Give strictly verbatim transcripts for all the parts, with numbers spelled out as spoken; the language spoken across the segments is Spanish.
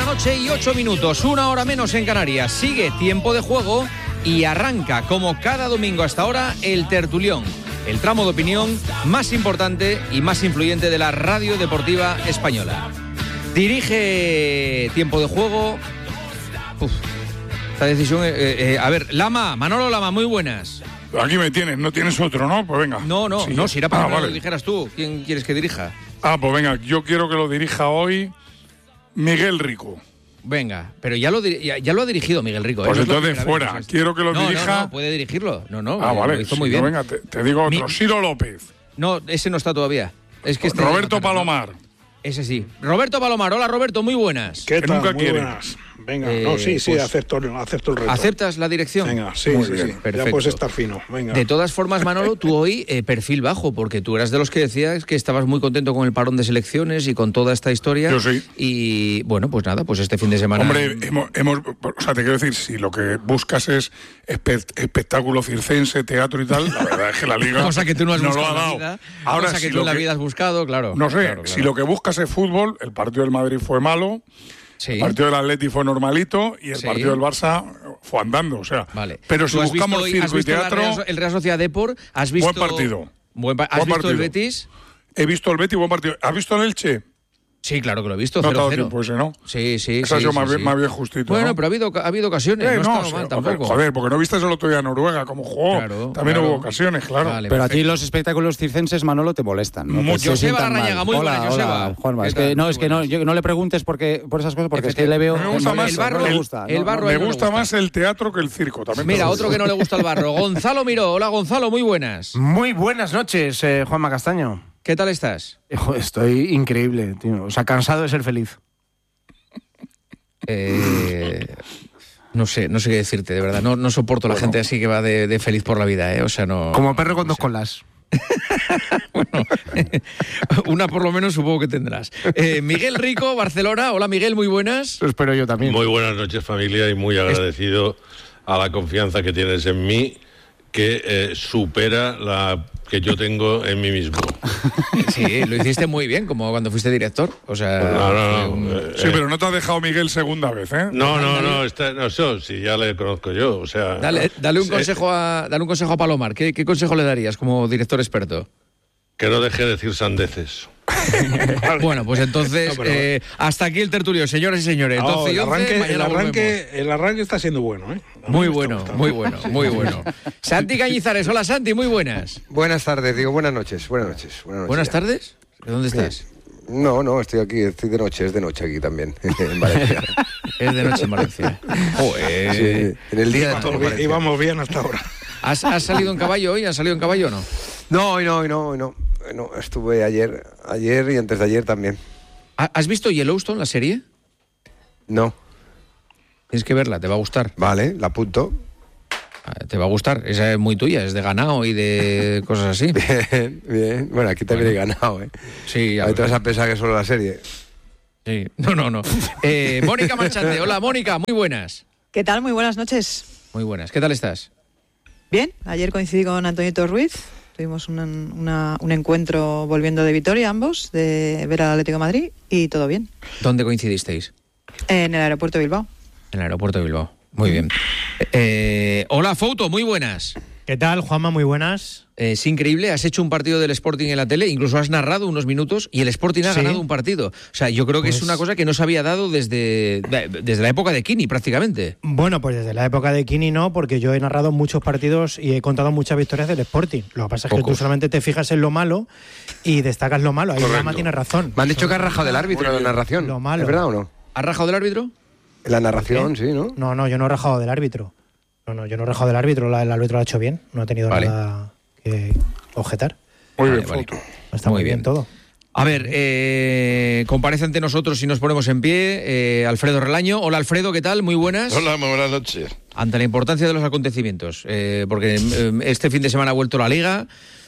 noche y ocho minutos, una hora menos en Canarias. Sigue Tiempo de Juego y arranca, como cada domingo hasta ahora, el tertulión, el tramo de opinión más importante y más influyente de la radio deportiva española. Dirige Tiempo de Juego. Uf, esta decisión. Eh, eh, a ver, Lama, Manolo Lama, muy buenas. Aquí me tienes, no tienes otro, ¿no? Pues venga. No, no, sí. no, si era para ah, que vale. lo dijeras tú. ¿Quién quieres que dirija? Ah, pues venga, yo quiero que lo dirija hoy Miguel Rico. Venga, pero ya lo, ya, ya lo ha dirigido Miguel Rico. Pues ¿eh? entonces no fuera, vez, quiero que lo no, dirija. No, no, puede dirigirlo. No, no, ah, eh, vale, lo hizo sí, muy bien. No, venga, te, te digo otro, Mi... Ciro López. No, ese no está todavía. Es que este Roberto Palomar. Ese sí. Roberto Palomar, hola Roberto, muy buenas. ¿Qué tal? Nunca muy quiere. buenas. Venga, Eh, no, sí, sí, pues, acepto, acepto el reto. ¿Aceptas la dirección? Venga, sí, Muy sí, bien, sí. perfecto. Ya puedes estar fino, venga. De todas formas, Manolo, tú hoy eh, perfil bajo, porque tú eras de los que decías que estabas muy contento con el parón de selecciones y con toda esta historia. Yo sí. Y bueno, pues nada, pues este fin de semana... Hombre, hemos, hemos, o sea, te quiero decir, si lo que buscas es espe- espectáculo circense, teatro y tal, la verdad es que la Liga cosa que tú no has no lo buscado ha en la dado. vida, Ahora, cosa que si tú lo en la que- vida has buscado, claro. No sé, claro, claro. si lo que buscas es fútbol, el partido del Madrid fue malo, Sí. el partido del Atleti fue normalito y el Sí. partido del Barça fue andando, o sea. Vale. Pero si ¿Tú has buscamos visto hoy- has circo y visto la teatro, Real So- el Real Sociedad Depor, has visto... buen partido. Buen pa- ¿Has Buen visto el partido. Betis? he visto el Betis, buen partido. ¿Has visto el Elche? Sí, claro que lo he visto, No te ha cero dado cero. tiempo ese, ¿no? Sí, sí, Ese ha sí. sido sí, más, sí. bien, más bien justito, Bueno, ¿no? pero ha habido, ha habido ocasiones, Eh, no, no, ha estado sí, mal joder, tampoco. Joder, porque no viste el otro día a Noruega como jugó. Claro, También claro. hubo ocasiones, claro. Vale, Pero a perfecto. ti los espectáculos circenses, Manolo, te molestan, ¿no? Mucho. Te Joseba sientan mal. Larrañaga, muy hola, buenas, hola, Joseba. Juanma. ¿Qué Es tal? que, no, Muy es que no, buenas. yo, no le preguntes porque, por esas cosas, porque es que le veo... Me gusta no, más el barro, no le el- gusta, el no, barro no, Me no le gusta gusta. más el teatro que el circo. También te Mira, lo otro digo. que no le gusta el barro. Gonzalo Miró. Hola, Gonzalo, muy buenas. Muy buenas noches, eh, Juanma Castaño. ¿Qué tal estás? Hijo, estoy increíble, tío. O sea, cansado de ser feliz. Eh, no sé, no sé qué decirte, de verdad. No, no soporto la Bueno. gente así que va de, de feliz por la vida, ¿eh? O sea, no... Como perro con no dos sé. colas. Bueno, una por lo menos supongo que tendrás. Eh, Miguel Rico, Barcelona. Hola, Miguel, muy buenas. Lo espero yo también. Muy buenas noches, familia, y muy agradecido a la confianza que tienes en mí, que eh, supera la que yo tengo en mí mismo. Sí, lo hiciste muy bien, como cuando fuiste director. O sea, No, no, fue no. un- eh, Sí, pero no te ha dejado Miguel segunda vez, ¿eh? No, no, no, está, no, eso sí, ya le conozco yo, o sea... Dale, dale un sí, consejo a, dale un consejo a Palomar. ¿Qué, qué consejo le darías como director experto? Que no deje de decir sandeces. Bueno, pues entonces, No, pero- eh, hasta aquí el tertulio, señoras y señores. No, doce y el, once, arranque, el, mañana volvemos. arranque, el arranque está siendo bueno, ¿eh? A mí Muy me está bueno, gustando. muy bueno, muy bueno. Santi Cañizares, hola Santi, muy buenas. Buenas tardes, digo, buenas noches, buenas noches. Buenas, noches Buenas ya. tardes. ¿De dónde estás? No, no, estoy aquí, estoy de noche, es de noche aquí también, en Valencia. Es de noche en Valencia. Joder. Sí, en el día de todo Íbamos bien- Valencia. íbamos bien hasta ahora. ¿Has, has salido en caballo hoy? ¿Has salido en caballo o no? No, hoy no, hoy no, hoy no. Hoy no, estuve ayer, ayer y antes de ayer también. ¿Ha- ¿Has visto Yellowstone, la serie? No, Tienes que verla, te va a gustar. vale, la apunto. Ah, Te va a gustar, esa es muy tuya, es de ganado y de cosas así. Bien, bien. Bueno, aquí también Bueno. he ganado, ¿eh? Sí, ya Ahí te ves. vas a pensar que es solo la serie. Sí. No, no, no. Eh, Mónica Marchante, hola Mónica, muy buenas. ¿Qué tal? Muy buenas noches. Muy buenas, ¿qué tal estás? Bien, ayer coincidí con Antonito Ruiz. Tuvimos un, una- un encuentro volviendo de Vitoria, ambos, de ver al Atlético de Madrid, y todo bien. ¿Dónde coincidisteis? En el aeropuerto de Bilbao. En el aeropuerto de Bilbao. Muy bien. Eh, hola Fouto, muy buenas. ¿Qué tal, Juanma? Muy buenas. Eh, es increíble, has hecho un partido del Sporting en la tele, incluso has narrado unos minutos y el Sporting ha Sí. ganado un partido. O sea, yo creo que es Pues- una cosa que no se había dado desde, desde la época de Kini, prácticamente. Bueno, pues desde la época de Kini no, porque yo he narrado muchos partidos y he contado muchas victorias del Sporting. Lo que pasa es que Pocos. tú solamente te fijas en lo malo y destacas lo malo. Ahí Correcto. Lama tiene razón. Me han dicho que has rajado del árbitro en la narración. Lo malo. ¿Es verdad o no? ¿Has rajado del árbitro? En la narración, sí, ¿no? No, no, yo no he rajado del árbitro. No, no, yo no he rajado del árbitro. La- El árbitro lo ha hecho bien. No ha tenido Vale. nada que objetar. Muy Vale, bien, vale. Fouto. Está Muy muy, bien. bien. todo. A ver, eh, comparece ante nosotros si nos ponemos en pie eh, Alfredo Relaño. Hola Alfredo, ¿qué tal? Muy buenas. Hola, muy buenas noches. Ante la importancia de los acontecimientos, eh, porque eh, este fin de semana ha vuelto la Liga,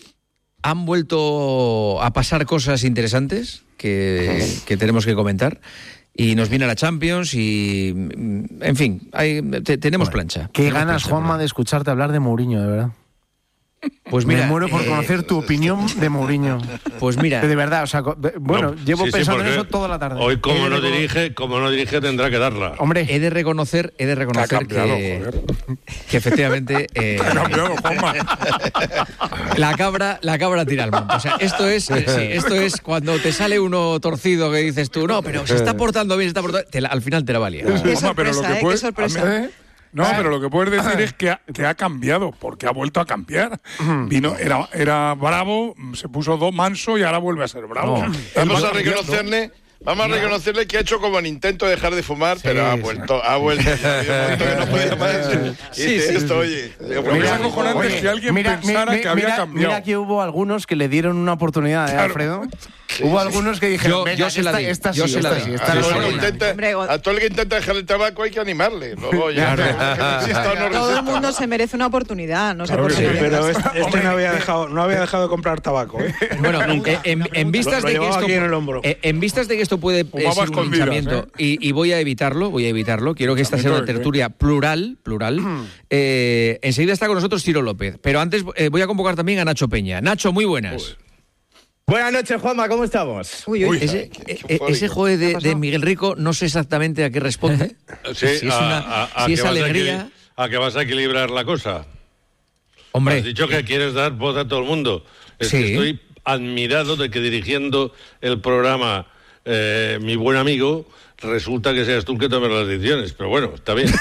han vuelto a pasar cosas interesantes que, que tenemos que comentar. Y nos viene la Champions y, mm, en fin, hay, te- tenemos plancha. Qué Tenemos ganas, plancha, Juanma, ¿verdad? de escucharte hablar de Mourinho, de verdad. Pues mira, me muero por eh, conocer tu opinión de Mourinho. Pues mira, de verdad, o sea, bueno, no, llevo sí, sí, pensando en porque eso toda la tarde. Hoy como He de no recono- dirige, como no dirige tendrá que darla. Hombre, he de reconocer, he de Que ha reconocer cambiado, que, joder. que efectivamente eh, Ha cambiado, Juanma. la cabra, la cabra tira al monte. O sea, esto es, eh, sí, esto es cuando te sale uno torcido que dices tú, no, pero se está portando bien, se está portando, te la- al final te la valía. Qué Juanma, pero lo sorpresa, que ¿eh? Qué puede- sorpresa. ¿Eh? No, pero lo que puedes decir es que ha, que ha cambiado, porque ha vuelto a cambiar. Vino, era, era bravo, se puso dos manso y ahora vuelve a ser bravo. No. Vamos Va a cambiando. reconocerle, vamos a reconocerle que ha hecho como el intento de dejar de fumar, pero ha vuelto, ha vuelto. Había un momento que no podía más. Sí, Y dice sí, esto, sí. oye. Lo Lo que es mira, acojonante oye, es que alguien mira, pensara mi- que había mira, cambiado. mira que hubo algunos que le dieron una oportunidad, ¿eh, Claro. Alfredo? Hubo algunos que dijeron, Yo- venga, yo se la esta, di, esta yo sí, se la esta di. sí, A esta todo, no el es que buena. intenta, Hombre, o- a todo el que intenta dejar el tabaco hay que animarle. Luego ya, Claro. que resista o no Todo el resista. mundo se merece una oportunidad, no sé Claro por que qué. sí, Pero piensas. este, este no había dejado, no había dejado de comprar tabaco, ¿eh? Bueno, eh, en, en vistas Lo- lo de que llevaba esto, aquí en el hombro. eh, en vistas de que esto puede eh, Fumaba ser un escondidas, linchamiento ¿eh? y, y voy a evitarlo, voy a evitarlo. Quiero que esta sea una ¿Linchamiento de qué? tertulia plural, plural. Eh, enseguida está con nosotros Ciro López, pero antes eh, voy a convocar también a Nacho Peña. Nacho, muy buenas. Buenas noches, Juanma, ¿cómo estamos? Uy, uy. Ese, qué eh, eufórico. ese juego de, ¿Qué ha pasado? de Miguel Rico no sé exactamente a qué responde. Sí, si es, a- una- a- a si que es vas a alegría. equili- a que vas a equilibrar la cosa. Has Hombre, dicho que quieres dar voz a todo el mundo. Es Sí. que estoy admirado de que dirigiendo el programa eh, mi buen amigo, resulta que seas tú el que tomes las decisiones. Pero bueno, está bien.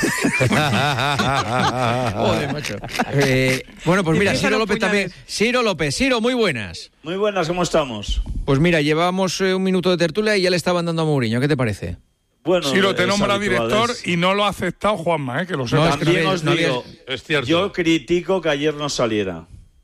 joder, macho. Eh, bueno, pues mira, Empiezan Ciro los López también. puñales. Ciro López, Ciro, muy buenas. Muy buenas, ¿cómo estamos? Pues mira, llevábamos eh, un minuto de tertulia y ya le estaban dando a Mourinho. ¿Qué te parece? Bueno, Siro te es nombra habitual, director es- y no lo ha aceptado Juanma, ¿eh? Que lo No, sepas. es que También no os había- digo, Es cierto. yo critico que ayer no saliera.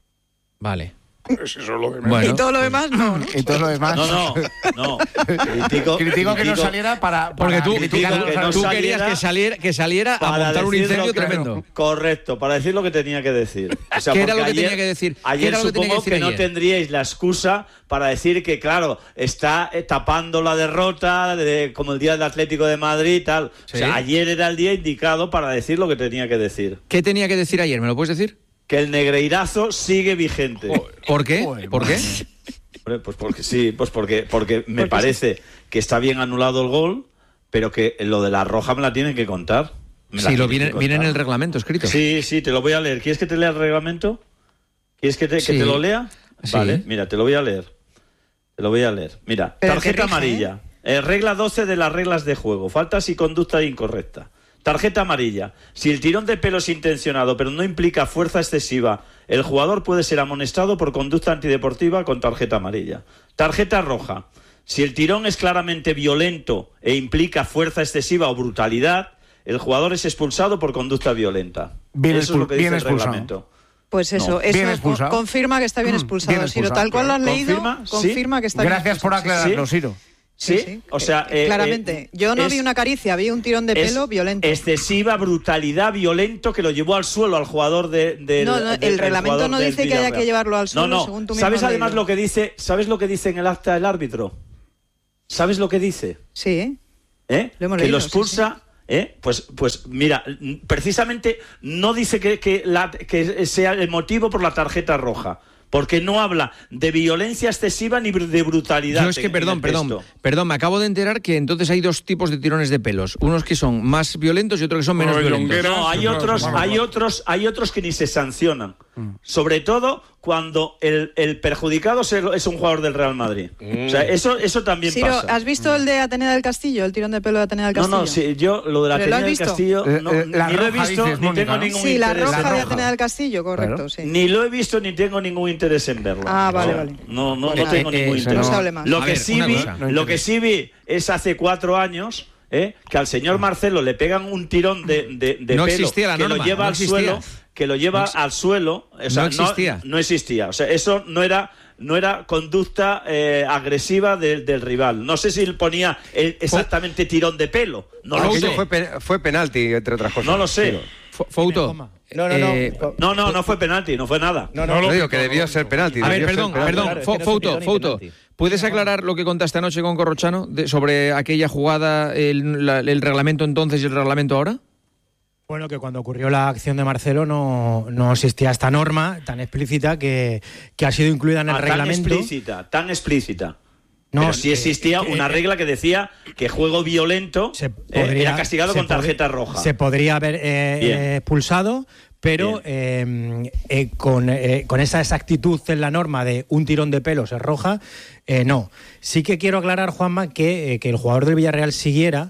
Vale. Eso es lo de menos. Bueno. Y todo lo demás no, ¿no? Y todo lo demás. No, no, no. Critico, Critico que no critico saliera para, Porque para tú, criticar critico a los que no tú árbitros. querías saliera que saliera, que saliera a para montar un decir incendio lo que- tremendo. Correcto, para decir lo que tenía que decir. O sea, ¿Qué era porque lo que tenía ayer- que decir? ¿Qué Ayer era lo que tenía que supongo que, decir no ayer? tendríais la excusa para decir que, claro, está eh, tapando la derrota de, como el día del Atlético de Madrid y tal. Sí. O sea, ayer era el día indicado para decir lo que tenía que decir. ¿Qué tenía que decir ayer? ¿Me lo puedes decir? Que el negreirazo sigue vigente. ¿Por qué? ¿Por qué? Hombre, pues porque sí, pues porque, porque me parece que está bien anulado el gol, pero que lo de la roja me la tienen que contar. Me la Sí, lo tienen viene, que viene en contar. el reglamento escrito. Sí, sí, te lo voy a leer. ¿Quieres que te lea el reglamento? ¿Quieres que te, que Sí. te lo lea? Sí. Vale, mira, te lo voy a leer. Te lo voy a leer. Mira, Pero que tarjeta rija, amarilla. Eh, regla doce de las reglas de juego. Faltas y conducta incorrecta. Tarjeta amarilla. Si el tirón de pelo es intencionado pero no implica fuerza excesiva, el jugador puede ser amonestado por conducta antideportiva con tarjeta amarilla. Tarjeta roja. Si el tirón es claramente violento e implica fuerza excesiva o brutalidad, el jugador es expulsado por conducta violenta. Bien Eso es lo expul- que dice bien el expulsado. reglamento. Pues eso, No. eso Bien co- expulsado. confirma que está bien Mm, expulsado, bien Siro. expulsado, Tal cual lo has claro. leído, ¿Confirma? Sí. confirma que está bien Gracias por expulsado. aclararlo, ¿Sí? Siro. ¿Sí? Sí, O sea, eh, eh, claramente. eh, Yo no es- vi una caricia, vi un tirón de es pelo violento. Excesiva brutalidad violento que lo llevó al suelo al jugador de, del- No, no, del- el reglamento jugador no del dice que haya Villarreal. que llevarlo al suelo, No, no. según tú mismo ¿Sabes has además leído. lo que dice? ¿Sabes lo que dice en el acta del árbitro? ¿Sabes lo que dice? Sí, ¿Eh? Lo hemos que leído, lo sí, expulsa. ¿Eh? Pues, pues mira, n- precisamente no dice que, que, la- que sea el motivo por la tarjeta roja, porque no habla de violencia excesiva ni br- de brutalidad. Yo es que, en- en perdón, el perdón, texto. perdón, me acabo de enterar que entonces hay dos tipos de tirones de pelos. Unos que son más violentos y otros que son menos Uno de violentos. Llonguera. No, hay No, otros, no, no, hay no. otros, hay otros que ni se sancionan. Sobre todo cuando el, el perjudicado se- es un jugador del Real Madrid. O sea, eso, eso también Ciro, pasa. ¿has visto el de Atenea del Castillo? El tirón de pelo de Atenea del No, Castillo. no, sí, yo lo de la ¿Pero lo has Atenea del visto? Castillo Eh, no, eh, la ni lo he roja visto dices, ni Mónica, tengo ¿no? ningún Sí, la interés. roja La de roja. Atenea del Castillo, correcto, Claro. sí. Ni lo he visto ni tengo ningún interés en verlo. Ah, vale, No, vale. No, no, Bueno, no tengo eh, ningún eh, interés. no se hable más. Lo A que ver, sí una vi, cosa. No lo que interesa. sí vi es hace cuatro años ¿eh? que al señor Marcelo le pegan un tirón de, de, de No pelo existía la que norma, lo lleva no al existía. suelo, que lo lleva No ex- al suelo. O sea, no existía. No, existía. O sea, eso no era no era conducta eh, agresiva del, del rival. No sé si él ponía el- exactamente tirón de pelo. No lo Aquello sé. fue, pe- fue penalti, entre otras cosas. No lo sé. F- Fouto. Dime, No, no, no. eh, No, no, no fue penalti, no fue nada. No, No no, lo- No digo que debió ser penalti. A ver, debió ser perdón, penalti. perdón, Claro, es Fo- que no se Fouto, pitó ni Fouto. penalti. ¿Puedes aclarar lo que contaste anoche con Corrochano de- sobre aquella jugada, el, la- el reglamento entonces y el reglamento ahora? Bueno, que cuando ocurrió la acción de Marcelo no, no existía esta norma tan explícita que, que ha sido incluida en el ah, reglamento. Tan explícita, tan explícita. No, Pero sí existía que, que, una regla que decía que juego violento se podría, eh, era castigado con tarjeta roja. Se podría haber eh, expulsado, pero eh, eh, con, eh, con esa exactitud en la norma de un tirón de pelos es roja, eh, no. Sí que quiero aclarar, Juanma, que, eh, que el jugador del Villarreal siguiera.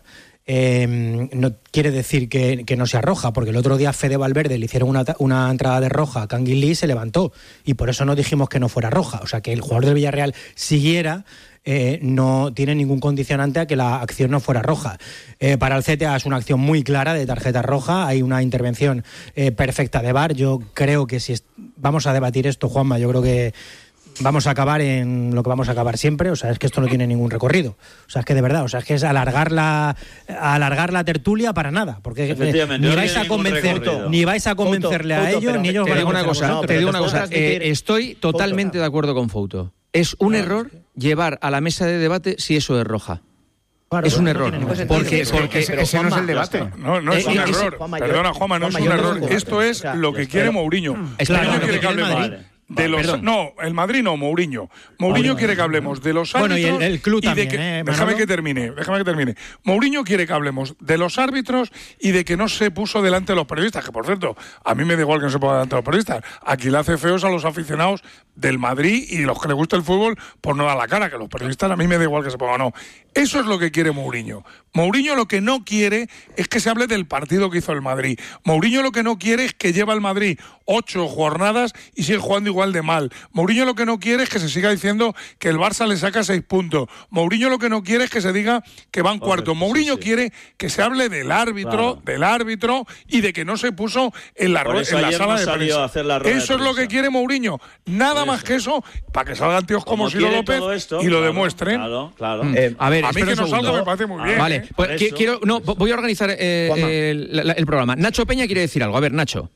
Eh, no quiere decir que, que no sea roja, porque el otro día Fede Valverde le hicieron una, una entrada de roja a Kangin Lee y se levantó, y por eso no dijimos que no fuera roja. O sea, que el jugador del Villarreal siguiera eh, no tiene ningún condicionante a que la acción no fuera roja. Eh, para el C T A es una acción muy clara de tarjeta roja, hay una intervención eh, perfecta de V A R. Yo creo que si es, vamos a debatir esto, Juanma, yo creo que vamos a acabar en lo que vamos a acabar siempre. O sea, es que esto no tiene ningún recorrido. O sea, es que de verdad, o sea, es que es alargar la alargar la tertulia para nada, porque eh, ni vais a convencer ni vais a convencerle Fouto, a ellos, ni ellos te van digo a una cosa, no, te digo una cosa, eh, estoy totalmente Fouto, de acuerdo con Fouto. Es un no, error llevar a la mesa de debate si eso es roja. Claro, es un error, no porque, porque ese, ese no es el debate. No, no es un error. Perdona, Juanma, no es un error. Esto es lo que quiere Mourinho. Mourinho quiere que hablemos de los, no, el Madrid no, Mourinho. Mourinho oh, quiere que hablemos de los árbitros. Bueno, y el, el club y también, de que, eh, déjame que termine, déjame que termine. Mourinho quiere que hablemos de los árbitros y de que no se puso delante de los periodistas, que por cierto, a mí me da igual que no se ponga delante de los periodistas. Aquí le hace feos a los aficionados del Madrid y los que les gusta el fútbol por no dar la cara, que los periodistas a mí me da igual que se pongan, no. Eso es lo que quiere Mourinho. Mourinho lo que no quiere es que se hable del partido que hizo el Madrid. Mourinho lo que no quiere es que lleva el Madrid ocho jornadas y sigue jugando igual de mal. Mourinho lo que no quiere es que se siga diciendo que el Barça le saca seis puntos. Mourinho lo que no quiere es que se diga que van cuarto. Mourinho sí, sí. quiere que se hable del árbitro, claro. del árbitro y de que no se puso en la, ro- en la sala de prensa. Eso es lo que quiere Mourinho. Nada más que eso, para que salgan tíos como, como Ciro López esto, y lo claro, demuestren. Claro, claro. Mm. Eh, a ver, a mí que no salga me parece muy bien. Vale, ¿eh? pues quiero, no, voy a organizar eh, el, el programa. Nacho Peña quiere decir algo. A ver, Nacho.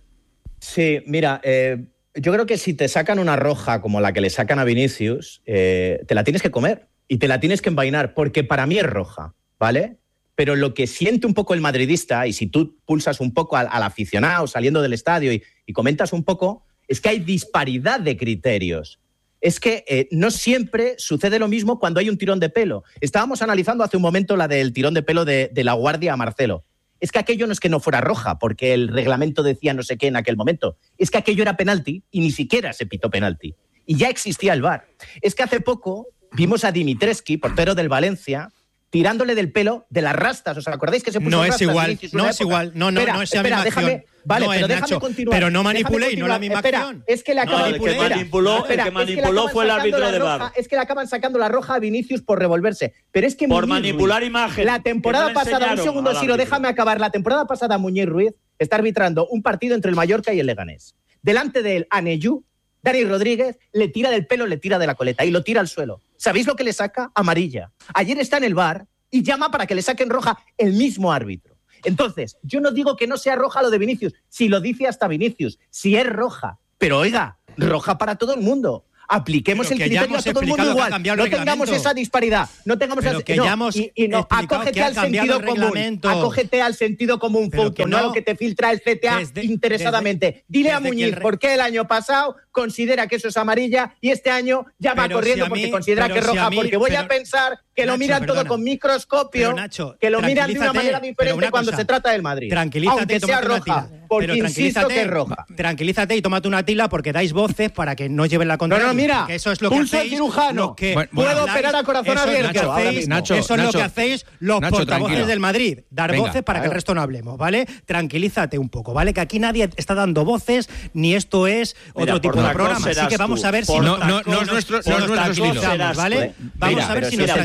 Sí, mira, eh, yo creo que si te sacan una roja como la que le sacan a Vinicius, eh, te la tienes que comer y te la tienes que envainar, porque para mí es roja, ¿vale? Pero lo que siente un poco el madridista, y si tú pulsas un poco al, al aficionado saliendo del estadio y, y comentas un poco, es que hay disparidad de criterios. Es que eh, no siempre sucede lo mismo cuando hay un tirón de pelo. Estábamos analizando hace un momento la del tirón de pelo de, de La Guardia a Marcelo. Es que aquello no es que no fuera roja, porque el reglamento decía no sé qué en aquel momento. Es que aquello era penalti y ni siquiera se pitó penalti. Y ya existía el V A R. Es que hace poco vimos a Dimitrescu, portero del Valencia, tirándole del pelo de las rastas. ¿Os acordáis que se puso no rastas? Es igual, Vinicius no es época? igual. No, no, espera, no es espera, la misma déjame, acción. Vale, no pero es, déjame Nacho, continuar. Pero no manipulé y no la misma espera, acción. Es que le acaban, no, el que espera, manipuló, espera, el que manipuló es que fue el árbitro de V A R. Roja, es que le acaban sacando la roja a Vinicius por revolverse. Pero es que por Muñiz manipular Ruiz, imagen. La temporada no pasada, un segundo, Siro, déjame acabar. La temporada pasada Muñiz Ruiz está arbitrando un partido entre el Mallorca y el Leganés. Delante del Aneyú, Dani Rodríguez le tira del pelo, le tira de la coleta y lo tira al suelo. ¿Sabéis lo que le saca? Amarilla. Ayer está en el V A R y llama para que le saquen roja el mismo árbitro. Entonces, yo no digo que no sea roja lo de Vinicius, si lo dice hasta Vinicius, si es roja. Pero oiga, roja para todo el mundo. Apliquemos el criterio a todo el mundo igual. No tengamos esa disparidad. No tengamos esa, que no, ya hemos y, y no, acógete al sentido común. Acógete al sentido común, Fouto, no a lo que te filtra el C T A desde, interesadamente. Desde, Dile desde a Muñiz re... por qué el año pasado considera que eso es amarilla y este año ya va pero corriendo si mí, porque considera que es roja. Si mí, porque voy pero, a pensar que Nacho, lo miran perdona, todo con microscopio, Nacho, que lo miran de una manera diferente cuando se trata del Madrid. Tranquilízate, aunque sea roja, porque insisto que es roja. Tranquilízate y tómate una tila porque dais voces para que no lleven la contraria. No, no, mira, eso es lo que pulso hacéis, cirujano. Que bueno, puedo bueno, operar a corazón eso abierto. Nacho, hacéis, Nacho, eso es Nacho, lo que hacéis los Nacho, portavoces tranquilo. del Madrid. Dar Venga, voces para que el resto no hablemos, ¿vale? Tranquilízate un poco, ¿vale? Que aquí nadie está dando voces, ni esto es otro Mira, tipo de programa. Así que vamos tú. a ver si no, no, no es nuestro estilo, ¿vale? Vamos a ver si nos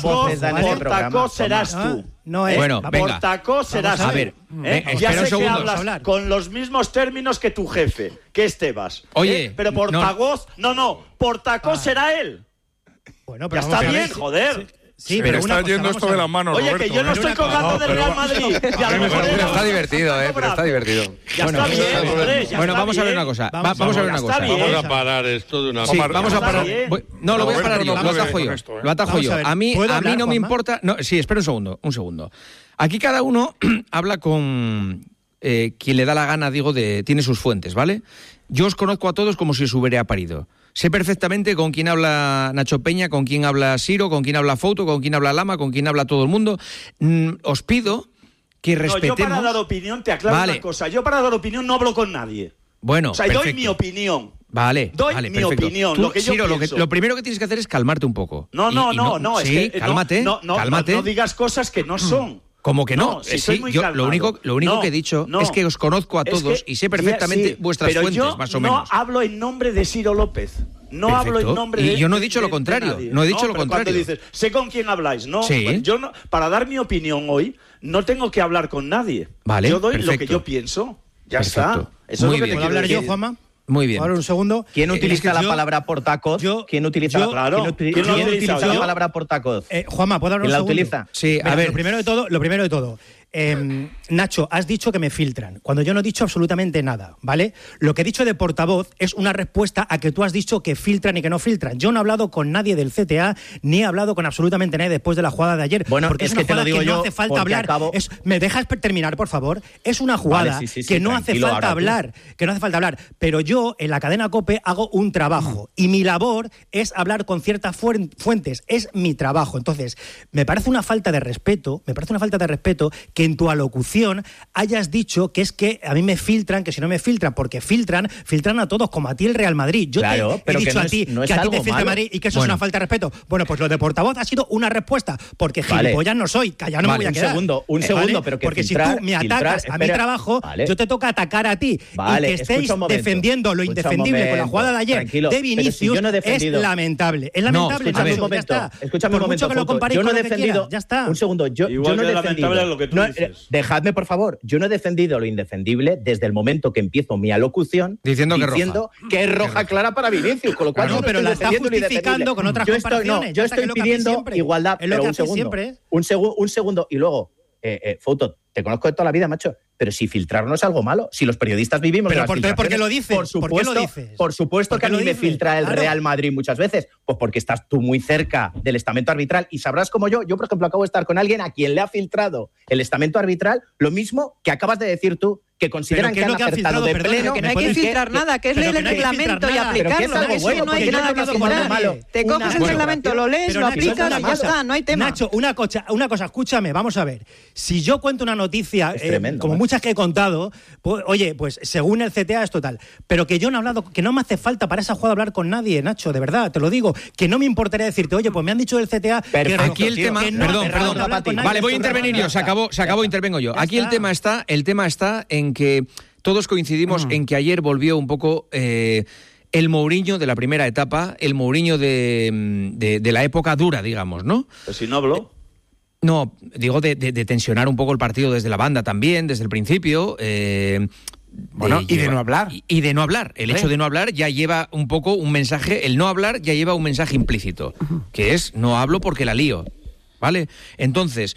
Portacó serás tú. No es. Bueno, venga. Portacó serás a ver. ¿Eh? Eh, ya sé un que segundo. hablas hablar. con los mismos términos que tu jefe, que es Tebas. Oye, ¿eh? pero Portacó, no, no, no Portacó ah. será él. Bueno, pero ya está bien, joder. Sí, sí, pero, pero está cosa, yendo esto de las manos, Oye, Roberto, que yo no ¿eh? estoy colgando no, del Real Madrid. Pero está divertido, ¿eh? Pero está divertido. Ya bueno, está bien, hombre, ya bueno está vamos bien. a ver una cosa. Vamos, vamos a ver una cosa. Vamos a parar esto de una sí, vamos a parar. No, lo voy a parar yo. Lo atajo yo. Lo atajo yo. A mí, a mí no me importa. No, sí, espera un segundo, un segundo. Aquí cada uno habla con eh, quien le da la gana, digo, de tiene sus fuentes, ¿vale? Yo os conozco a todos como si os hubiera parido. Sé perfectamente con quién habla Nacho Peña, con quién habla Siro, con quién habla Fouto, con quién habla Lama, con quién habla todo el mundo. Mm, os pido que respetemos... No, yo para dar opinión, te aclaro vale. una cosa. Yo para dar opinión no hablo con nadie. Bueno, o sea, perfecto. doy mi opinión. Vale, doy vale, mi perfecto. opinión, Tú, lo que yo Ciro, lo, pienso. que, lo primero que tienes que hacer es calmarte un poco. No, no, Y- y no, no, es sí, que cálmate, no, no, cálmate. No, no digas cosas que no son. Como que no, No, si Eh, soy sí, muy yo calmado. lo único, lo único No, que he dicho no. es que os conozco a Es todos que- y sé perfectamente sí, vuestras pero fuentes, yo más o no menos. hablo en nombre de Ciro López. No hablo Perfecto. en nombre Y de. yo no he dicho de- lo contrario, de nadie. no he dicho lo pero contrario. Cuando dices, sé con quién habláis, no. Sí. Pues yo no, para dar mi opinión hoy, no tengo que hablar con nadie. Vale, yo doy lo perfecto. que yo pienso. Ya Perfecto. está. Eso Muy es lo que bien. te ¿Puedo hablar quiero yo, decir. Juanma? Muy bien. Ahora un segundo. ¿Quién Eh, utiliza es que la yo- palabra portacoz? yo- ¿Quién utiliza, yo- la, Claro. ¿quién uti- ¿Quién lo ha quién utilizado? utiliza la Yo- palabra portacoz? Eh, Juanma, ¿puedo hablar ¿Quién un la segundo? utiliza? Sí, a Venga, ver. Lo primero de todo, lo primero de todo. Eh, Nacho, has dicho que me filtran, cuando yo no he dicho absolutamente nada, ¿vale? Lo que he dicho de portavoz es una respuesta a que tú has dicho que filtran y que no filtran. Yo no he hablado con nadie del C T A, ni he hablado con absolutamente nadie después de la jugada de ayer. Bueno, porque es es una que te lo jugada digo que no yo, hace falta porque hablar. acabo- Es- ¿Me dejas per- terminar, por favor? Es una jugada Vale, sí, sí, sí, que no hace tranquilo, falta ahora tú. hablar, que no hace falta hablar. Pero yo, en la cadena COPE, hago un trabajo. Y mi labor es hablar con ciertas fuer- fuentes. Es mi trabajo. Entonces, me parece una falta de respeto, me parece una falta de respeto que en tu alocución hayas dicho que es que a mí me filtran, que si no me filtran, porque filtran, filtran a todos, como a ti el Real Madrid. Yo Claro, te he pero que dicho no a es- ti no es que a ti te algo filtra malo. Madrid y que eso Bueno. es una falta de respeto. Bueno, pues lo de portavoz ha sido una respuesta, porque Vale. gilipollas no soy, que ya no Vale, me voy a un quedar. segundo, un Eh, segundo, ¿vale? pero que Porque filtrar- si tú me filtrar, atacas a mi espera, trabajo, vale. yo te toca atacar a ti. Vale, y que estéis escucha un momento, defendiendo lo escucha un indefendible con la momento, jugada de ayer tranquilo, de pero si Vinicius yo no he defendido- es lamentable. Es No, lamentable, Escúchame Nacho, un momento, ya está. escúchame Por un momento, mucho que lo Fouto. comparéis Yo no con he lo que defendido, quieras, ya está. un segundo, yo, Igual yo no he de defendido, lamentable lo que tú no, dices. eh, dejadme por favor, yo no he defendido lo indefendible desde el momento que empiezo mi alocución Diciendo que es diciendo que es roja clara para Vinicius, con lo cual Claro, yo no pero estoy la está defendiendo lo justificando indefendible. con otras yo estoy, no, comparaciones, yo ya está, que estoy es lo que hacéis pidiendo siempre. igualdad, Es lo pero que un hacéis segundo, siempre. un, segu- un segundo y luego eh, eh, Fouto, te conozco de toda la vida, macho, pero si filtrar no es algo malo, si los periodistas vivimos Pero de las por- entonces, ¿por qué filtraciones, lo dices? Por ¿Por qué lo supuesto, dices? por supuesto ¿Por que a qué mí lo me dices? filtra el Claro. Real Madrid muchas veces, pues porque estás tú muy cerca del estamento arbitral y sabrás como yo, yo por ejemplo acabo de estar con alguien a quien le ha filtrado el estamento arbitral, lo mismo que acabas de decir tú, que consideran ¿qué que es han lo que ha acertado filtrado? de Perdona, pleno. Que no hay ¿Me que puedes- filtrar nada, que es pero leer que el no hay que filtrar reglamento y nada. Pero que aplicarlo. es algo No hay- bueno, no hay porque nada yo que no lo filtrar. malo. Te Una- coges el bueno, reglamento, lo lees, Pero lo Nacho, aplicas una y ya cosa, está, no hay tema. Nacho, una cosa, una cosa, escúchame, vamos a ver. Si yo cuento una noticia, Es eh, tremendo, como macho. muchas que he contado, pues, oye, pues según el C T A es total. Pero que yo no he hablado, que no me hace falta para esa jugada hablar con nadie, Nacho, de verdad, te lo digo. Que no me importaría decirte, oye, pues me han dicho del C T A que Perfecto, Aquí el tío, tema, que no perdón, hace falta perdón, hablar con nadie vale, de voy a esto, intervenir ya yo, se está. acabó, se acabó, intervengo yo. Ya Aquí el está. tema está, el tema está en que todos coincidimos en que ayer volvió un poco eh, el Mourinho de la primera etapa, el Mourinho de, de, de la época dura, digamos, ¿no? Pues si no habló. No, digo de, de- de tensionar un poco el partido desde la banda también, desde el principio. eh, Bueno, y de no hablar. Y, y de no hablar. El hecho de no hablar ya lleva un poco un mensaje, el no hablar ya lleva un mensaje implícito, que es no hablo porque la lío, ¿vale? Entonces,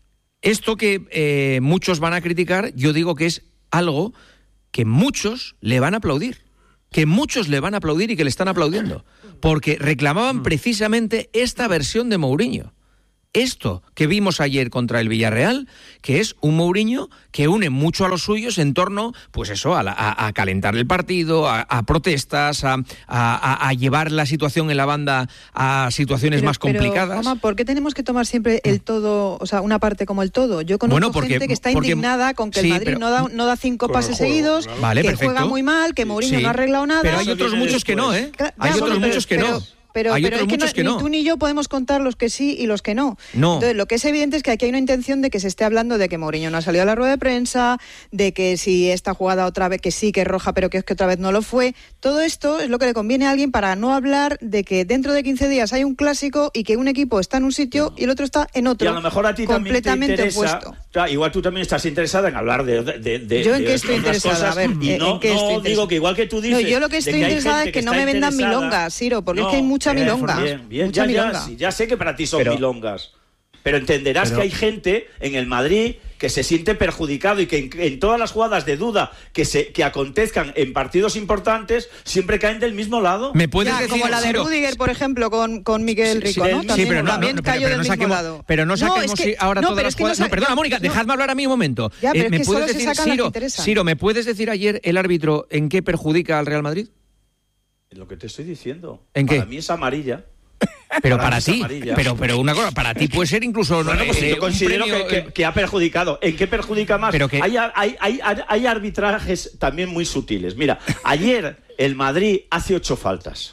esto que eh, muchos van a criticar, yo digo que es algo que muchos le van a aplaudir. Que muchos le van a aplaudir y que le están aplaudiendo. Porque reclamaban precisamente esta versión de Mourinho. Esto que vimos ayer contra el Villarreal, que es un Mourinho que une mucho a los suyos en torno, pues eso, a, la, a, a calentar el partido, a, a protestas, a, a, a llevar la situación en la banda a situaciones Pero- más complicadas. Pero, Juanma, ¿por qué tenemos que tomar siempre el todo, o sea, una parte como el todo? Yo conozco Bueno, porque- gente que está porque- indignada con que sí, el Madrid pero- no, da, no da cinco Con el pases juego, seguidos, claro. Vale, que perfecto. juega muy mal, que Mourinho Sí. no ha arreglado nada. Pero hay Eso otros viene muchos que no, ¿eh? Cla- Hay ya, otros bueno, muchos que pero- no. Pero, Hay pero otros es que, muchos no- que no. ni tú ni yo podemos contar los que sí y los que no. No. Entonces, lo que es evidente es que aquí hay una intención de que se esté hablando de que Mourinho no ha salido a la rueda de prensa, de que si esta jugada otra vez, que sí, que es roja, pero que es que otra vez no lo fue. Todo esto es lo que le conviene a alguien para no hablar de que dentro de quince días hay un clásico y que un equipo está en un sitio y el otro está en otro. Y a lo mejor a ti también te completamente interesa. opuesto. O sea, igual tú también estás interesada en hablar de. de, de ¿Yo en de qué estoy otras interesada? cosas, A ver, y ¿en no, qué estoy no interesada? digo que igual que tú dices. No, yo lo que de estoy hay interesada gente es que no está me vendan interesada. milongas, Siro, porque es No, que hay mucha eh, milonga. Bien, bien, mucha ya, ya, milonga. sí, ya sé que para ti son Pero- milongas. Pero entenderás pero- que hay gente en el Madrid que se siente perjudicado y que en, en todas las jugadas de duda que se que acontezcan en partidos importantes siempre caen del mismo lado. ¿Me puedes Ya, decir, como la de Ciro? Rudiger, por ejemplo, con, con Miguel Rico, sí, ¿no? sí, También, pero no, también no, pero- cayó pero del no mismo saquemos- lado. Pero no saquemos es que- ahora no, todas pero las es que no jugadas. No, sa- perdona, no, Mónica, no. dejadme hablar a mí un momento. Ya, pero es ¿me que puedes solo se decir, sacan las que Ciro, interesan. Ciro, ¿me puedes decir ayer el árbitro en qué perjudica al Real Madrid? Lo que te estoy diciendo. ¿En qué? Para mí es amarilla. Pero Para para, mí es ti, amarilla. pero, pero una cosa, para ti puede ser incluso Bueno, pues eh, yo un considero premio, que, que- que ha perjudicado. ¿En qué perjudica más? Pero que- hay, hay, hay, hay arbitrajes también muy sutiles. Mira, ayer el Madrid hace ocho faltas.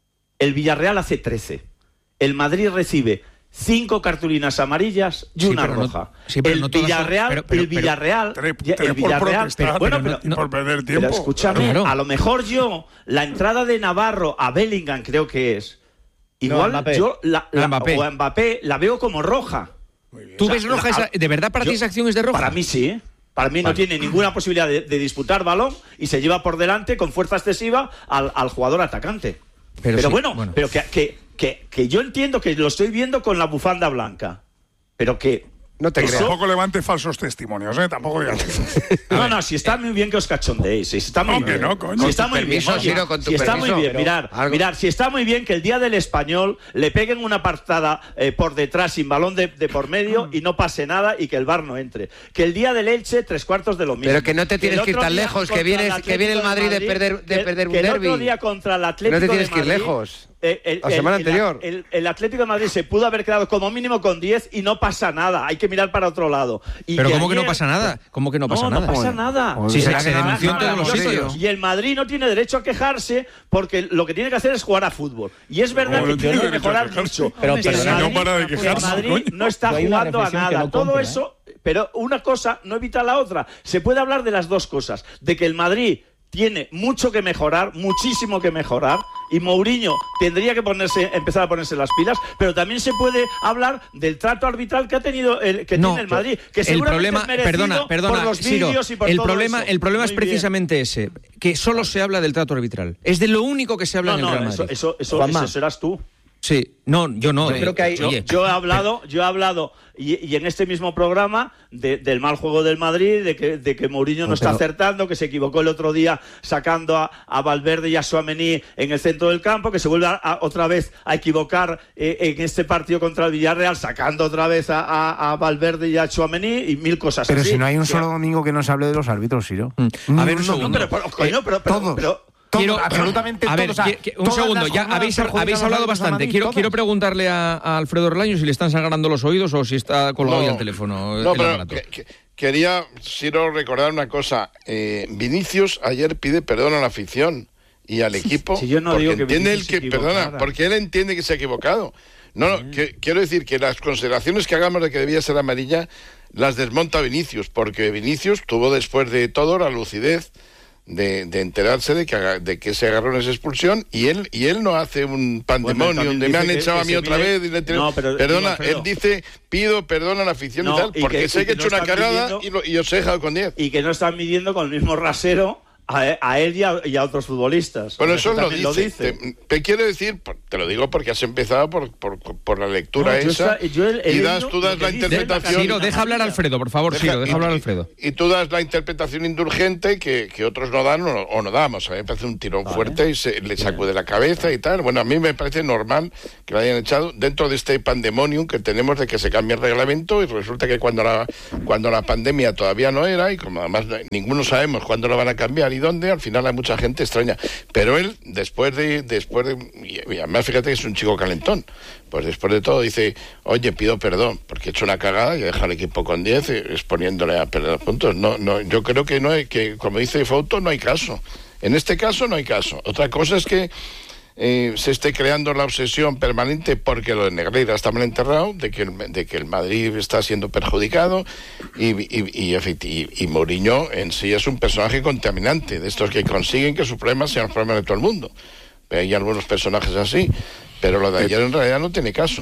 El Villarreal hace trece. El Madrid recibe cinco cartulinas amarillas y Sí, una pero no- roja. sí, pero el no todas son- Villarreal, pero- pero- el Villarreal, Tres- ya- tres el por Villarreal, protestar pero- bueno, y pero, por perder tiempo. pero escúchame, Claro. a lo mejor yo la entrada de Navarro a Bellingham creo que es igual Mbappé. yo la, la- No, Mbappé. o a Mbappé la veo como roja. ¿Tú O sea, ves roja? la- esa- ¿De verdad para yo- ti esa acción es de roja? Para mí sí, ¿eh? Para mí no tiene ninguna posibilidad de, de disputar balón y se lleva por delante con fuerza excesiva al, al jugador atacante. Pero Pero, sí, bueno, bueno. pero que, que, que, que yo entiendo que lo estoy viendo con la bufanda blanca. Pero que... No te eso- creas. Tampoco levante falsos testimonios, ¿eh? Tampoco digas. No, no, si está muy bien que os cachondéis. Si está muy No, que bien. no, coño. Si está Con tu muy permiso, bien. Ciro, con tu si está permiso. muy bien, Pero mirar, algo- mirar, si está muy bien que el día del español le peguen una partada eh, por detrás sin balón de, de por medio y no pase nada y que el V A R no entre. Que el día del Elche, tres cuartos de lo mismo. Pero que no te tienes el que ir otro tan día lejos, que contra vienes- el que viene el Atlético Madrid de perder- de que- perder un que el derbi. otro día contra el Atlético No te tienes de que ir Madrid, lejos. eh, el- La el- semana el- anterior. El, el Atlético de Madrid se pudo haber quedado como mínimo con diez y no pasa nada. Hay que mirar para otro lado. Y Pero ¿cómo que no ayer- pasa nada? ¿Cómo que no pasa no, nada? No pasa nada. Joder, Sí, se, ¿será se que no denunció en han- todos los no, sitios. Y el Madrid no tiene derecho a quejarse porque lo que tiene que hacer es jugar a fútbol. Y es verdad No, que no tiene tiene que derecho a mejorar quejarse. mucho. Pero, Que pero el si no Madrid- para de que el quejarse, Madrid coño. no está Yo hay una jugando a reflexión que nada. no Todo compro, ¿eh? eso, pero una cosa no evita la otra. Se puede hablar de las dos cosas. De que el Madrid tiene mucho que mejorar, muchísimo que mejorar, y Mourinho tendría que ponerse, empezar a ponerse las pilas, pero también se puede hablar del trato arbitral que ha tenido el, que No, tiene el Madrid, que el seguramente problema, es merecido perdona, perdona, por los Ciro, vídeos y por el todo problema, eso. el problema es Muy bien. precisamente ese, que solo se habla del trato arbitral. Es de lo único que se habla No, en el no, Real eso, Madrid. eso, eso, Juanma. eso serás tú. Sí, no, yo no. Yo eh, creo que hay- Yo, oye, yo he hablado, yo he hablado y, y en este mismo programa de- del mal juego del Madrid, de que, de que Mourinho no, No, está pero- acertando, que se equivocó el otro día sacando a, a Valverde y a Tchouaméni en el centro del campo, que se vuelve a- a- otra vez a equivocar eh, en este partido contra el Villarreal, sacando otra vez a, a- a Valverde y a Tchouaméni y mil cosas Pero así. si no hay un Que- solo domingo que no se hable de los árbitros, Ciro. Mm. A ver, un No, segundo. Pero, pero, coño, pero, pero- todos. pero- Todos, Quiero- absolutamente a ver, todos. O sea, que- que- un todas segundo, las ya jornadas habéis, perjudican habéis a los hablado árbitros a bastante. Madrid, Quiero, todas. quiero preguntarle a, a Alfredo Relaño si le están sangrando los oídos o si está colgado No, ya el teléfono. No, el pero aparato. que- que- quería, Ciro, recordar una cosa. Eh, Vinicius ayer pide perdón a la afición y al equipo. Si yo no porque digo que entiende Vinicius él que, se perdona, equivocara. porque él entiende que se ha equivocado. No, no, que, quiero decir que las consideraciones que hagamos de que debía ser amarilla las desmonta Vinicius, porque Vinicius tuvo después de todo la lucidez de, de enterarse de que, haga- de que ese agarrón es expulsión y él y él no hace un pandemonium también de me dice han que- echado que a mí se otra mide- vez y le tiro- No, pero, perdona, digo, Alfredo. él dice pido perdón a la afición No, y tal y porque que- sé y que he que hecho no una están cagada midiendo- y, lo- y os he dejado con diez. y que no están midiendo con el mismo rasero a, a él y a, y a otros futbolistas. Bueno, Eso eso lo también dice. Te, te quiero decir, por- te lo digo porque has empezado por, por, por la lectura No, yo esa está- yo he- he y das, leído tú das lo que la dice interpretación. Ciro, deja hablar a Alfredo, por favor, Ciro, deja y- hablar a Alfredo. Y, tú das la interpretación indulgente que, que otros no dan o, o no damos. A mí me parece un tirón fuerte y se le sacude la cabeza y tal. Bueno, a mí me parece normal que lo hayan echado dentro de este pandemonium que tenemos de que se cambie el reglamento y resulta que cuando la, cuando la pandemia todavía no era y como además ninguno sabemos cuándo lo van a cambiar y dónde, al final hay mucha gente extraña. Pero él, después de... después de y, y además fíjate que es un chico calentón. Pues después de todo dice, oye, pido perdón, porque he hecho una cagada y he dejado al equipo con diez eh, exponiéndole a perder puntos. No, no, yo creo que no hay, que como dice Fouto, no hay caso. En este caso no hay caso. Otra cosa es que eh, se esté creando la obsesión permanente porque lo de Negreira está mal enterrado, de que el, de que el Madrid está siendo perjudicado y, y, y, efecti- y, y Mourinho en sí es un personaje contaminante, de estos que consiguen que sus problemas sean los problemas de todo el mundo. Hay algunos personajes así, pero lo de ayer en realidad no tiene caso.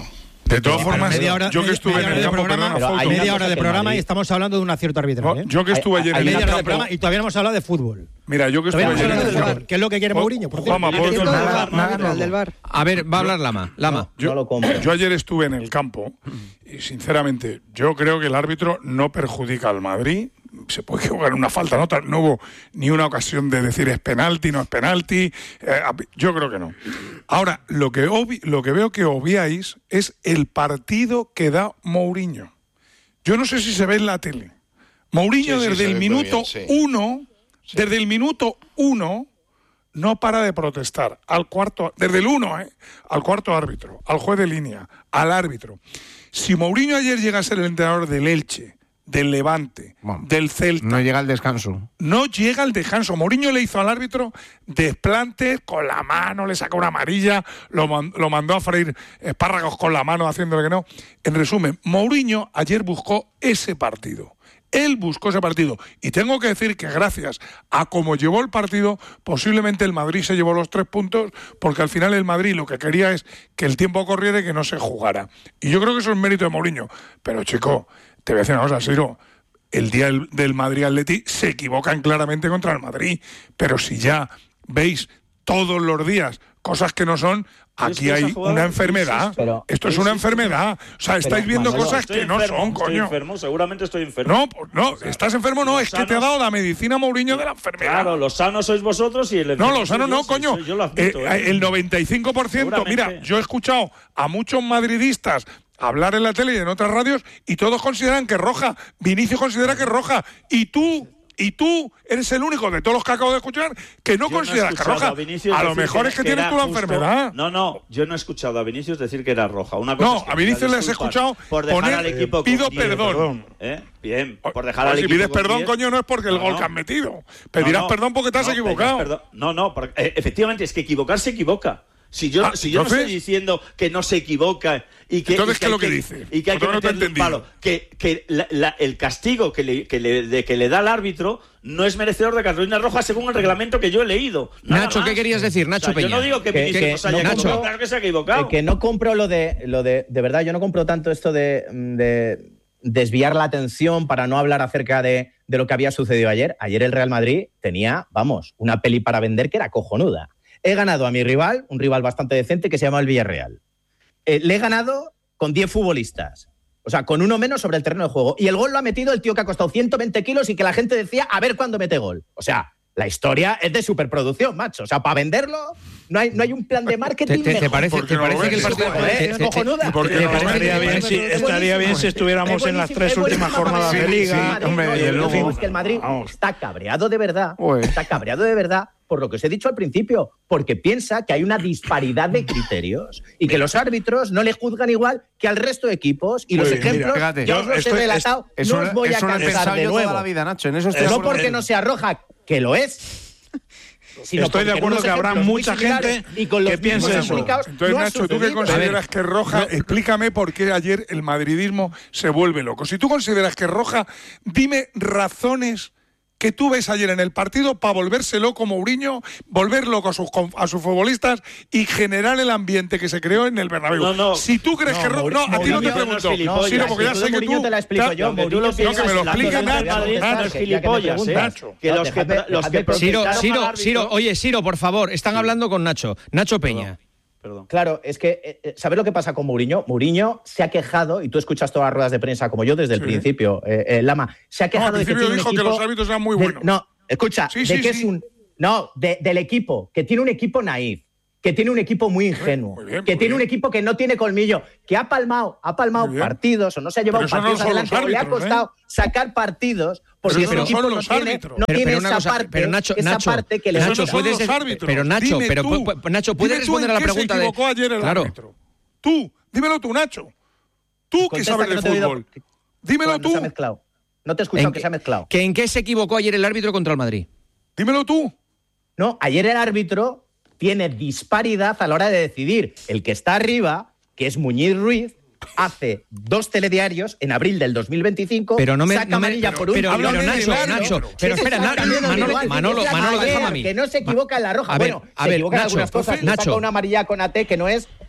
De todas formas, media hora, yo que estuve en el campo, programa, perdona, hay media hora de que programa Madrid- y estamos hablando de un acierto arbitral. ¿eh? Yo que estuve ayer Hay en el media hora de campo. programa y todavía no hemos hablado de fútbol. Mira, yo que estuve Todavía no hemos ayer en hablado el de campo. fútbol, que es lo que quiere Mourinho, por cierto. Juanma, ¿puedo decir Del una VAR, cosa? arbitral, del VAR. A ver, va a hablar Lama. Lama. Yo, No lo compro. yo ayer estuve en el campo y, sinceramente, yo creo que el árbitro no perjudica al Madrid. Se puede equivocar en una falta, no, no hubo ni una ocasión de decir es penalti, no es penalti. Eh, yo creo que no. Ahora, lo que, obvi, lo que veo que obviáis es el partido que da Mourinho. Yo no sé si se ve en la tele. Mourinho Sí, sí, desde se el ve muy minuto bien, sí. uno, Sí. desde el minuto uno, no para de protestar. Al cuarto, desde el uno, ¿eh? Al cuarto árbitro, al juez de línea, al árbitro. Si Mourinho ayer llega a ser el entrenador del Elche, del Levante, Bueno, del Celta, No llega al descanso. no llega al descanso. Mourinho le hizo al árbitro desplantes con la mano, le sacó una amarilla, lo, man- lo mandó a freír espárragos con la mano haciéndole que no. En resumen, Mourinho ayer buscó ese partido. Él buscó ese partido. Y tengo que decir que gracias a cómo llevó el partido, posiblemente el Madrid se llevó los tres puntos, porque al final el Madrid lo que quería es que el tiempo corriera y que no se jugara. Y yo creo que eso es mérito de Mourinho. Pero, chico, te voy a decir una cosa, Siro. El día del, del Madrid-Atleti se equivocan claramente contra el Madrid. Pero si ya veis todos los días cosas que no son, aquí hay una enfermedad. Pero- Esto es una enfermedad. O sea, estáis viendo Manolo, cosas Estoy que no enfermo, son, estoy coño. enfermo, seguramente estoy enfermo. No, pues no, O sea, estás enfermo, no, los es que te ha sanos- dado la medicina Mourinho de la enfermedad. Claro, los sanos sois vosotros y el No, enfermo los soy sanos yo, no, sí, coño. soy- yo lo admito, Eh, ¿eh? el noventa y cinco por ciento, mira, Seguramente. yo he escuchado a muchos madridistas hablar en la tele y en otras radios y todos consideran que es roja. Vinicius considera que es roja. Y tú, y tú eres el único de todos los que acabo de escuchar que no Yo consideras he que es escuchado roja. a Vinicius A lo decir mejor que- es que, que tienes era tú la justo- enfermedad. No, no, yo no he escuchado a Vinicius decir que era roja. Una cosa No, es que a Vinicius pidas les he disculpas escuchado por dejar poner, al equipo pido con diez. perdón. ¿Eh? Bien, por O- dejar o al si equipo pides con perdón, diez. coño, no es porque el No, gol no. que has metido. Pedirás No, no, perdón porque te has no, equivocado. pedirás perdón. No, no, porque, eh, efectivamente, es que equivocar se equivoca. Si yo, Ah, si yo entonces- no estoy diciendo que no se equivoca y que, Entonces, y ¿qué es lo hay que dice? y que hay que Porque no te he meterle un entendido. palo, que, que la- la- el castigo que le, que, le, de que le da el árbitro no es merecedor de cartulina roja según el reglamento que yo he leído. Nada Nacho, más. ¿qué querías decir? Nacho O sea, yo Peña. no digo que, Que- Vinicius que no se haya no- equivocado, Nacho. claro que se ha equivocado. Eh, que no compro lo de, lo de. De verdad, yo no compro tanto esto de, de desviar la atención para no hablar acerca de, de lo que había sucedido ayer. Ayer el Real Madrid tenía, vamos, una peli para vender que era cojonuda. He ganado a mi rival, un rival bastante decente que se llama el Villarreal. Eh, le he ganado con diez futbolistas. O sea, con uno menos sobre el terreno de juego. Y el gol lo ha metido el tío que ha costado ciento veinte kilos y que la gente decía a ver cuándo mete gol. O sea, la historia es de superproducción, macho. O sea, para venderlo no hay, no hay un plan de marketing ¿Te, te- te mejor. parece, ¿Por qué te no lo parece que el ves? partido... Joder, te- es te- cojonuda. ¿Y por qué te no lo parece- ves? Estaría bien, si, Es estaría bien si estuviéramos Es en las buenísimo, tres es últimas buenísimo jornadas para de el liga. Madrid, hombre, ¿no? y el Lo que luego- es que el Madrid Vamos. está cabreado de verdad, Uy. está cabreado de verdad por lo que os he dicho al principio, porque piensa que hay una disparidad de criterios y que los árbitros no le juzgan igual que al resto de equipos y Muy los bien, ejemplos, mira, fíjate, ya os yo los estoy- he relatado, Eso, no os voy a eso lo he cansar pensado de yo nuevo. toda la vida, Nacho. En eso estoy de No acuerdo porque no contigo. sea roja, que lo es. sino Estoy de porque acuerdo unos que habrá ejemplos muy mucha similares gente y con los que piense mismos eso. implicados Entonces, no ha Nacho, tú que sucedido. consideras que es roja, explícame por qué ayer el madridismo se vuelve loco. Si tú consideras que es roja, dime razones que tú ves ayer en el partido para volverse loco Mourinho, volver loco a sus, con- a sus futbolistas y generar el ambiente que se creó en el Bernabéu. No, no. Si tú crees No, que es roja... No, a ti no Mourinho te no es pregunto. gilipollas. Sino porque Si ya tú sé de que Mourinho tú... te la explico Claro, yo, Aunque tú Mourinho lo piensa pienses, que me lo la explique sociedad Nacho, madridista, Nacho, que es ya que me gilipollas, preguntas. Nacho. que No, los que, déjame- los que déjame Siro, protestaron Siro, al árbitro- Siro, oye, Siro, por favor, están hablando con Nacho. Nacho Peña. Perdón. Claro, es que, eh, eh, ¿sabes lo que pasa con Mourinho? Mourinho se ha quejado, y tú escuchas todas las ruedas de prensa como yo desde el Sí. principio, eh, eh, Lama, se ha No, quejado al de que principio tiene un dijo que equipo los árbitros eran muy de- buenos. no, escucha, Sí, de sí, que sí. es un... No, de- del equipo, que tiene un equipo naif, que tiene un equipo muy ingenuo, Muy bien, que muy tiene un bien. equipo que no tiene colmillo, que ha palmado, ha palmado Muy bien. partidos o no se ha llevado Pero eso no partidos son los adelante o le ha árbitros, costado ¿eh? sacar partidos porque Pero ese no equipo son no los tiene, árbitros. no Pero, tiene pero una esa cosa, parte, pero Nacho, esa Nacho, parte que le Nacho, Esos gusta. son puedes, los árbitros. pero Nacho, Dime pero tú. pu- pu- Nacho, Dime puedes tú responder en a la qué pregunta se de equivocó ayer el Claro. árbitro. Tú, dímelo tú, Nacho. Tú que Contesta sabes que de no te he oído. fútbol. Dímelo Cuando tú. se ha mezclado. No te he escuchado ¿En que qué- se ha mezclado. que ¿En qué se equivocó ayer el árbitro contra el Madrid? Dímelo tú. No, ayer el árbitro tiene disparidad a la hora de decidir. El que está arriba, que es Muñiz Ruiz, hace dos telediarios en abril del dos mil veinticinco, Pero no me- saca no me- amarilla pero- por un pero- tiro. pero Nacho, Nacho, pero Sí, espera, se Na- está cambiando Manolo, de igual. Manolo, Dice Manolo, ayer déjame a mí. que no se equivoca en la roja. A ver, bueno, a se ver, equivoca en Nacho, algunas cosas. Le Nacho. saca una amarilla con A T que no es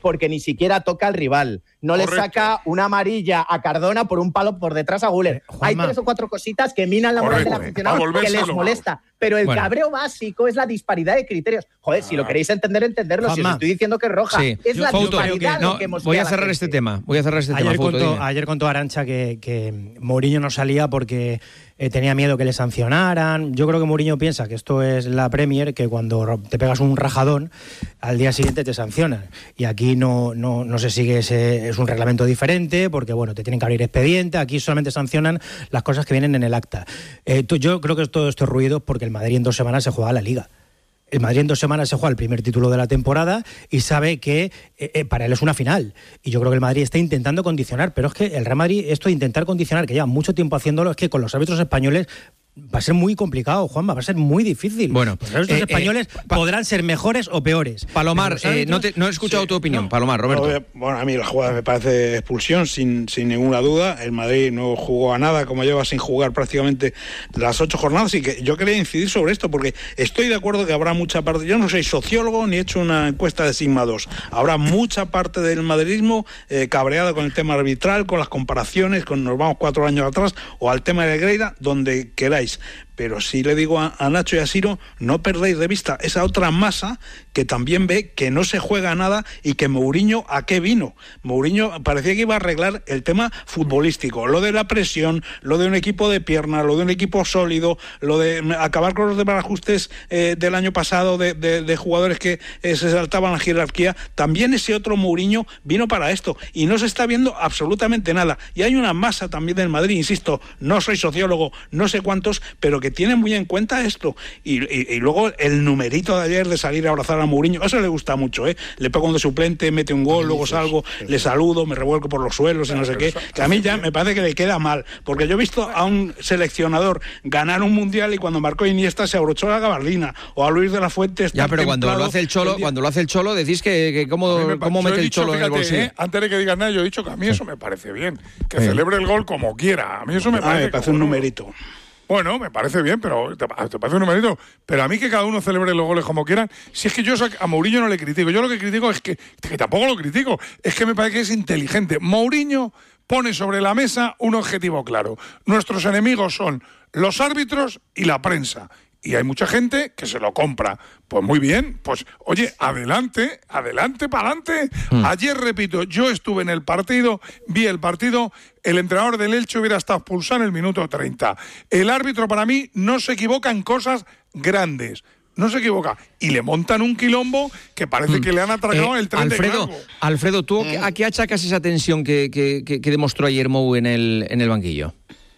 porque ni siquiera toca al rival. No Correcto. le saca una amarilla a Cardona por un palo por detrás a Guller. Hay tres o cuatro cositas que minan la moral del aficionado que les molesta. Pero el bueno. cabreo básico es la disparidad de criterios. Joder, ah. si lo queréis entender, entenderlo. Juanma. Si os estoy diciendo que es roja. Sí. Es Yo, la Fouto, disparidad que, no, lo que hemos Voy a cerrar este tema. Voy a cerrar este ayer tema. Contó, Fouto, ayer contó Arantxa que, que Mourinho no salía porque eh, tenía miedo que le sancionaran. Yo creo que Mourinho piensa que esto es la Premier, que cuando te pegas un rajadón, al día siguiente te sancionan. Y aquí no, no, no se sigue ese, es un reglamento diferente, porque bueno, te tienen que abrir expediente. Aquí solamente sancionan las cosas que vienen en el acta. Eh, tú, yo creo que todo esto es ruido porque el Madrid en dos semanas se juega la Liga. El Madrid en dos semanas se juega el primer título de la temporada y sabe que eh, eh, para él es una final. Y yo creo que el Madrid está intentando condicionar, pero es que el Real Madrid, esto de intentar condicionar, que lleva mucho tiempo haciéndolo, es que con los árbitros españoles va a ser muy complicado, Juanma, va a ser muy difícil. Bueno, los árbitros eh, españoles eh, podrán ser mejores o peores. Palomar, eh, no, te, no he escuchado sí, tu opinión. No, Palomar, Roberto. No, bueno, a mí la jugada me parece expulsión, sin, sin ninguna duda. El Madrid no jugó a nada, como lleva sin jugar prácticamente las ocho jornadas, y que yo quería incidir sobre esto, porque estoy de acuerdo que habrá mucha parte, yo no soy sociólogo ni he hecho una encuesta de Sigma dos, habrá mucha parte del madridismo eh, cabreada con el tema arbitral, con las comparaciones, con nos vamos cuatro años atrás, o al tema de Negreira, donde queráis. Pero sí le digo a, a Nacho y a Siro, no perdéis de vista esa otra masa que también ve que no se juega nada y que Mourinho, ¿a qué vino? Mourinho parecía que iba a arreglar el tema futbolístico, lo de la presión, lo de un equipo de pierna, lo de un equipo sólido, lo de acabar con los desbarajustes eh, del año pasado de, de, de jugadores que eh, se saltaban la jerarquía. También ese otro Mourinho vino para esto y no se está viendo absolutamente nada. Y hay una masa también del Madrid, insisto, no soy sociólogo, no sé cuántos, pero que tienen muy en cuenta esto. Y, y, y luego el numerito de ayer de salir a abrazar a Mourinho, eso le gusta mucho, ¿eh? Le pongo de suplente, mete un gol, luego salgo, le saludo, me revuelco por los suelos y no sé qué, que a mí ya me parece que le queda mal, porque yo he visto a un seleccionador ganar un mundial y cuando marcó Iniesta se abrochó la gabardina, o a Luis de la Fuente ya, pero cuando lo hace el Cholo, el cuando lo hace el Cholo decís que, que cómo, me, cómo mete dicho, el Cholo fíjate, en el bolsillo. ¿eh? Antes de que digas nada, yo he dicho que a mí eso me parece bien, que sí. celebre el gol como quiera, a mí eso me parece, ah, me parece un numerito. Bueno, me parece bien, pero te, te parece un numerito. Pero a mí que cada uno celebre los goles como quieran, si es que yo a Mourinho no le critico. Yo lo que critico es que, que tampoco lo critico, es que me parece que es inteligente. Mourinho pone sobre la mesa un objetivo claro. Nuestros enemigos son los árbitros y la prensa. Y hay mucha gente que se lo compra. Pues muy bien, pues oye, adelante, adelante, para adelante. Mm. Ayer, repito, yo estuve en el partido, vi el partido, el entrenador del Elche hubiera estado expulsado en el minuto treinta. El árbitro para mí no se equivoca en cosas grandes. No se equivoca. Y le montan un quilombo que parece mm. que le han atracado eh, el tren Alfredo, de cargo. Alfredo, ¿tú mm. a qué achacas esa tensión que, que, que, que demostró ayer Mou en el, en el banquillo?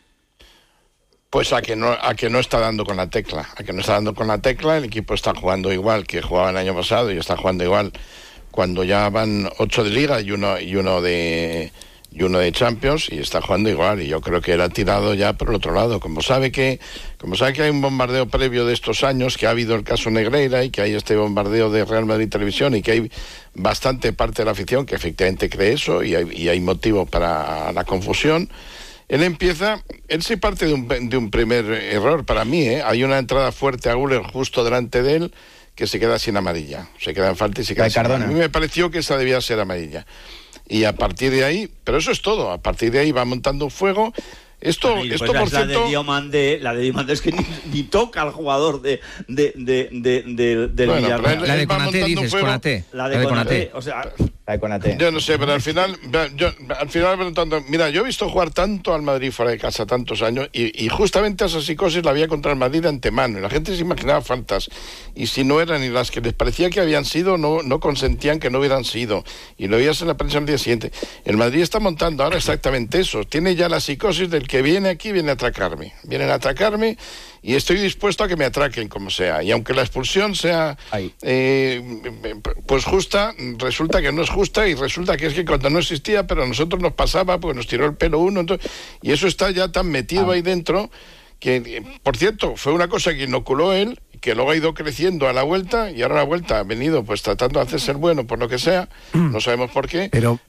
Pues a que no a que no está dando con la tecla, a que no está dando con la tecla, el equipo está jugando igual que jugaba el año pasado y está jugando igual cuando ya van ocho de Liga y uno y uno de y uno de Champions y está jugando igual, y yo creo que era tirado ya por el otro lado, como sabe que como sabe que hay un bombardeo previo de estos años, que ha habido el caso Negreira y que hay este bombardeo de Real Madrid Televisión y que hay bastante parte de la afición que efectivamente cree eso y hay, y hay motivo para la confusión. Él empieza, él se parte de un, de un primer error para mí, ¿eh? Hay una entrada fuerte a Guller justo delante de él que se queda sin amarilla, se queda en falta y se queda sin amarilla. A mí me pareció que esa debía ser amarilla. Y a partir de ahí, pero eso es todo, a partir de ahí va montando un fuego. Esto, bueno, esto pues por la, cierto... de Diomandé, la de Diomandé es que ni, ni toca al jugador de, de, de, de, de, del bueno, Villarreal. La de Konaté, dices, Konaté. La de Konaté, o sea... La de Konaté. Yo no sé, pero al final, yo, al final preguntando, mira, yo he visto jugar tanto al Madrid fuera de casa tantos años y, y justamente esa psicosis la había contra el Madrid de antemano y la gente se imaginaba faltas y si no eran y las que les parecía que habían sido, no, no consentían que no hubieran sido y lo veías en la prensa al día siguiente. El Madrid está montando ahora exactamente eso, tiene ya la psicosis del que viene aquí, viene a atracarme, vienen a atracarme y estoy dispuesto a que me atraquen como sea. Y aunque la expulsión sea eh, pues justa, resulta que no es justa y resulta que es que cuando no existía, pero a nosotros nos pasaba porque nos tiró el pelo uno. Entonces, y eso está ya tan metido ah. ahí dentro que, por cierto, fue una cosa que inoculó él, que luego ha ido creciendo a la vuelta y ahora a la vuelta ha venido pues tratando de hacerse el bueno por lo que sea, no sabemos por qué, pero,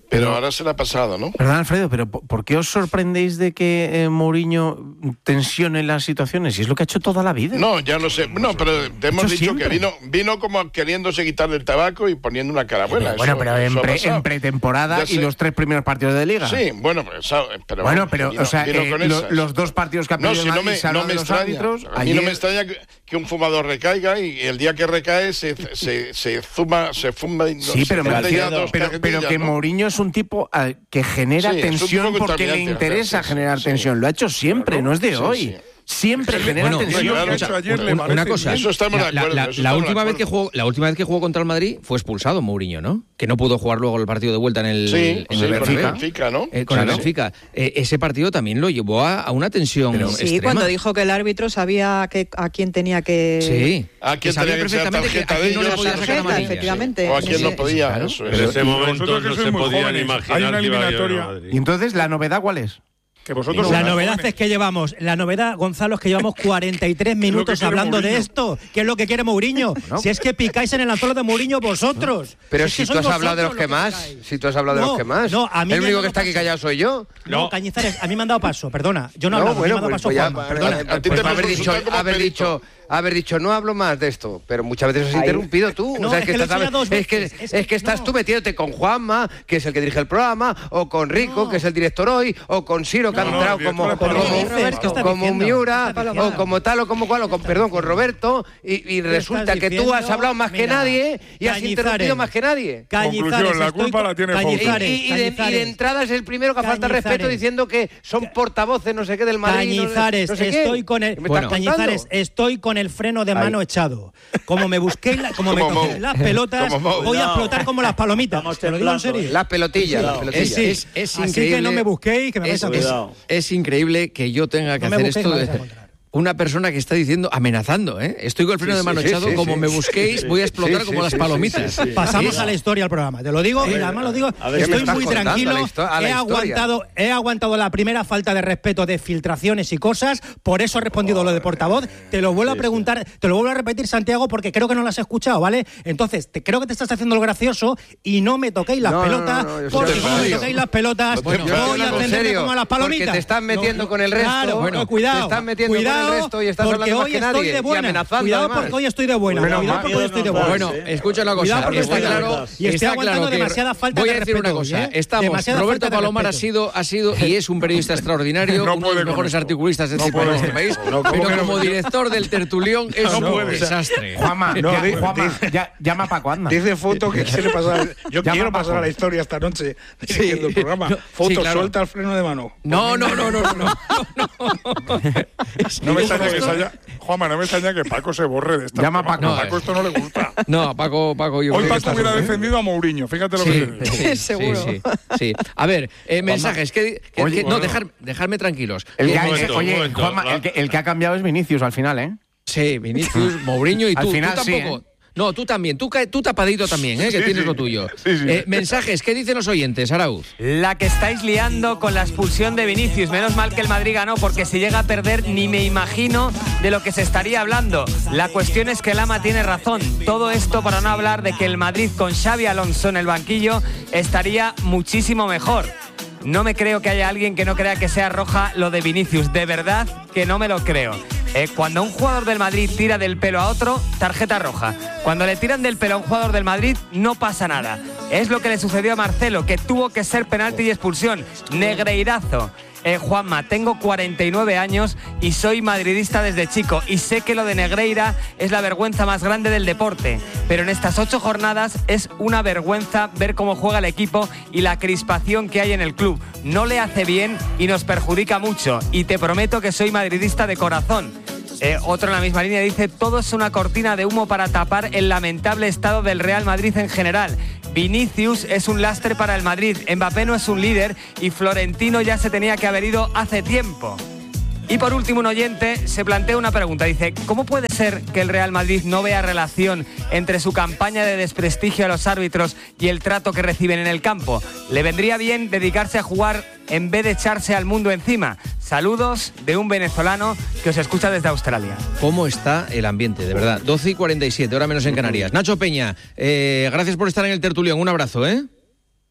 Pero ahora se le ha pasado, ¿no? Perdón, Alfredo, pero ¿por qué os sorprendéis de que eh, Mourinho tensione las situaciones? Si es lo que ha hecho toda la vida. No, ya lo sé. No, pero te hemos dicho siempre. que vino vino como queriéndose quitarle el tabaco y poniendo una cara buena. Bueno, eso, pero en, eso ha pre- pasado. en pretemporada Ya y sé. los tres primeros partidos de Liga. Sí, bueno, pero, esa- pero Bueno, pero, vino- o sea, vino eh, con lo- esas. los dos partidos que ha No, perdido si el no Madrid me, se ha no hablado me de los extraña. árbitros. A mí no Ayer- me extraña que, que un fumador recaiga y el día que recae se, se, se zuma, se fuma y no, Sí, se pero, me mete ya refiero- dos pero, pero cajetillas, que ¿no? Mourinho es un tipo eh, que genera Sí, es un tensión tipo porque le contaminante, interesa sí, sí, generar sí. tensión. Lo ha hecho siempre, Claro, no es de sí, hoy. sí. Siempre genera Bueno, tensión. Lo que ha escucha, hecho ayer le una, parece una cosa. bien. Eso estamos de la, acuerdo, la- eso la estamos de última vez que acuerdo. jugó, la última vez que jugó contra el Madrid fue expulsado Mourinho, ¿no? Que no pudo jugar luego el partido de vuelta en el, Sí, en sí, el con el Bernabéu. Benfica, ¿no? Eh, con el Claro. Benfica. Eh, ese partido también lo llevó a, a una tensión Sí, extrema. cuando dijo que el árbitro sabía que, a quién tenía que... Sí. ¿A que quién sabía tenía que ser perfectamente que tarjeta a de quién no le ellos? podía sacar Tarjeta, amarilla. efectivamente. O a quién Sí, no sí. podía, Claro. eso En es. ese Y momento vosotros que no sois se muy podía jóvenes, ni hay imaginar una que iba a llegar eliminatoria. a Madrid. Y entonces, ¿la novedad cuál es? Que vosotros La sois novedad jóvenes. es que llevamos, la novedad, Gonzalo, es que llevamos cuarenta y tres minutos quiere hablando de Mourinho. esto. ¿Qué es lo que quiere Mourinho? Si es que picáis en el anzuelo de Mourinho vosotros. Pero es si que tú sois has hablado de los vosotros que más, picáis. si tú has hablado de No, los que más. no, a mí el me único han que está dado aquí paso. callado soy yo. No, Cañizares, a mí me han dado paso, perdona. Yo no he No, hablado, a mí me bueno, ha dado pues, paso pues ya, Juanma, perdona. a ti te pues hemos haber dicho, consultado como haber perito. dicho, haber dicho, no hablo más de esto, pero muchas veces has Ahí. interrumpido tú. No, o sea, es que lo he estás, hecho ya dos es que, veces, es es que que estás no. tú metiéndote con Juanma, que es el que dirige el programa, o con Rico, No. que es el director hoy, o con Siro, que ha No, no, entrado el como, director como, es como, Paloma. ¿Qué estás como diciendo? Miura, ¿Qué estás diciendo? o como tal, o como cual, o con, perdón, con Roberto, y, y resulta que tú diciendo? has hablado más que Mira, nadie y has Cañizares. interrumpido más que nadie. Cañizares, Conclusión, la estoy culpa con- la tiene Y, Fouto. Cañizares, y- y de, y de Cañizares. entrada es el primero que falta Cañizares. respeto diciendo que son portavoces no sé qué del Madrid. no- Cañizares, no sé qué. estoy con el ¿Qué me Bueno. estás Cañizares, contando? estoy con el freno de mano echado. Como me busqué, la- como me Como toqué Mou. las pelotas, Como Mou. voy a Cuidado. explotar como las palomitas. Estamos Te lo digo en temblando, serio. Las pelotillas, las Cuidado. pelotillas. Es, es, es Así increíble. que no me busquéis, que me vais es, a es, Cuidado. es increíble que yo tenga que No me hacer busquéis, esto me de vais a encontrar. una persona que está diciendo, amenazando, ¿eh? Estoy con el freno Sí, de sí, mano sí, echado, sí, como sí. me busquéis, voy a explotar Sí, como sí, las sí, palomitas. sí, sí, sí. Pasamos Sí. a la historia del programa. Te lo digo y además lo digo. A ver, ¿qué me Estoy estás muy contando? tranquilo. A la histo- a la He historia. aguantado, he aguantado la primera falta de respeto de filtraciones y cosas. Por eso he respondido lo de portavoz. Te lo vuelvo a preguntar, te lo vuelvo a repetir, Santiago, porque creo que no lo has escuchado, ¿vale? Entonces, te, creo que te estás haciendo lo gracioso y no me toquéis las No, no, pelotas, no, no, yo estoy porque en como me serio. toquéis las pelotas, Bueno, yo voy estoy a hablando en atenderme serio, como a las palomitas. porque te estás metiendo con el resto. Claro, Bueno, cuidado. te estás metiendo con el cuidado, resto y estás porque hablando más hoy que estoy nadie, de y buena. amenazando, Cuidado además. porque hoy estoy de buena. Bueno, Cuidado más. porque hoy estoy de buena. Bueno, escucha una cosa, Cuidado porque está estoy de claro, buena. Y estoy está aguantando claro que demasiada falta voy a de decir una respeto cosa, hoy, ¿eh? estamos, Demasiada Roberto falta de Palomar ha respeto. sido, ha sido y es un periodista extraordinario, No uno de puede los con mejores esto. articulistas de No este, puede país, con este país, esto. No, ¿cómo pero que no? como director del tertulión es No un puede. desastre. Juanma, No, ya- di- Juanma, dice- ya- llama a Paco, anda. Dice Foto que quiere pasar. Yo Llama quiero a Paco. pasar a la historia esta noche dirigiendo el programa. No, Foto, sí, claro. suelta el freno de mano. No, no, no, no, no, no. No me extraña que se haya... Juanma, no me extraña que Paco se borre de esta. Llama a forma. Paco. A Paco esto no le gusta. No, Paco, Paco, yo Hoy creo que Paco está hubiera sobre- defendido a Mourinho, fíjate lo que Sí, te digo. sí, Seguro. sí, sí, sí. A ver, eh, mensajes. Que, que- Oye, que- no, bueno. dejar, dejarme tranquilos. El Eh, que, Un el- momento, un oye, momento. Juanma, el que, el que ha cambiado es Vinicius al final, ¿eh? Sí, Vinicius, Mourinho y Al tú. final tú sí, tampoco. ¿eh? No, tú también. Tú, ca- tú tapadito también, ¿eh? Que Sí, tienes sí. lo tuyo. Sí, sí. Eh, mensajes. ¿Qué dicen los oyentes, Arauz? La que estáis liando con la expulsión de Vinicius. Menos mal que el Madrid ganó, porque si llega a perder ni me imagino de lo que se estaría hablando. La cuestión es que Lama tiene razón. Todo esto para no hablar de que el Madrid con Xavi Alonso en el banquillo estaría muchísimo mejor. No me creo que haya alguien que no crea que sea roja lo de Vinicius. De verdad que no me lo creo. Eh, cuando un jugador del Madrid tira del pelo a otro, tarjeta roja. Cuando le tiran del pelo a un jugador del Madrid, no pasa nada. Es lo que le sucedió a Marcelo, que tuvo que ser penalti y expulsión. Negreirazo. Eh, Juanma, tengo cuarenta y nueve años y soy madridista desde chico y sé que lo de Negreira es la vergüenza más grande del deporte, pero en estas ocho jornadas es una vergüenza ver cómo juega el equipo y la crispación que hay en el club. No le hace bien y nos perjudica mucho, y te prometo que soy madridista de corazón. Eh, otro en la misma línea dice: todo es una cortina de humo para tapar el lamentable estado del Real Madrid en general. Vinicius es un lastre para el Madrid, Mbappé no es un líder y Florentino ya se tenía que haber ido hace tiempo. Y por último, un oyente se plantea una pregunta. Dice: ¿cómo puede ser que el Real Madrid no vea relación entre su campaña de desprestigio a los árbitros y el trato que reciben en el campo? ¿Le vendría bien dedicarse a jugar en vez de echarse al mundo encima? Saludos de un venezolano que os escucha desde Australia. ¿Cómo está el ambiente, de verdad? doce y cuarenta y siete, hora menos en Canarias. Nacho Peña, eh, gracias por estar en el tertulión. Un abrazo, ¿eh?